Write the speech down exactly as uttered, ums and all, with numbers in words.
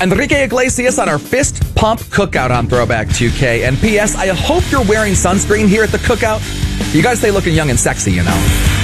Enrique Iglesias on our fist pump cookout on Throwback two K. And P S, I hope you're wearing sunscreen here at the cookout. You gotta stay looking young and sexy, you know.